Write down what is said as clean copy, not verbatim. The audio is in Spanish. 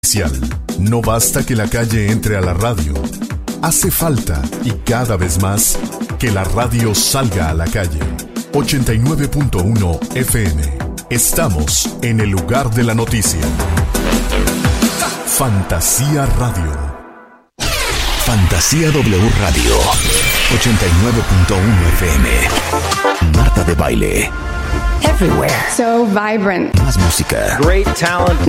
No basta que la calle entre a la radio. Hace falta, y cada vez más, que la radio salga a la calle. 89.1 FM. Estamos en el lugar de la noticia. Fantasía Radio. Fantasía W Radio. 89.1 FM. Marta de Baile. Everywhere. So vibrant. Más música. Great talent.